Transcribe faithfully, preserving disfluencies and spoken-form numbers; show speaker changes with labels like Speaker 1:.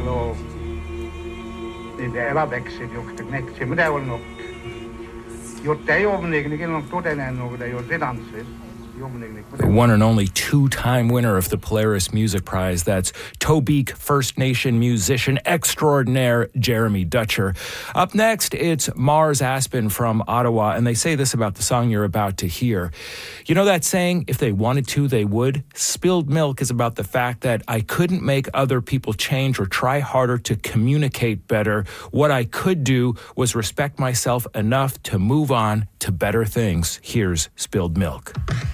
Speaker 1: lo ela växer ju knäckt men det var nog gjort det om egentligen något då den är nog det gör det danser.
Speaker 2: The one and only two-time winner of the Polaris Music Prize. That's Tobique First Nation musician extraordinaire Jeremy Dutcher. Up next, it's Mars Aspen from Ottawa, and they say this about the song you're about to hear. You know that saying, if they wanted to, they would? Spilled Milk is about the fact that I couldn't make other people change or try harder to communicate better. What I could do was respect myself enough to move on to better things. Here's Spilled Milk.